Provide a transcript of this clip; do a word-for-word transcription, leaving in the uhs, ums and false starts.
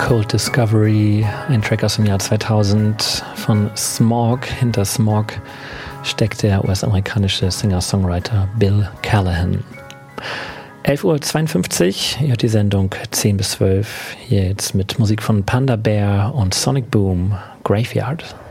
Cold Discovery, ein Track aus dem Jahr zweitausend von Smog. Hinter Smog steckt der U S-amerikanische Singer-Songwriter Bill Callahan. elf Uhr zweiundfünfzig, ihr hört die Sendung zehn bis zwölf, hier jetzt mit Musik von Panda Bear und Sonic Boom, Graveyard.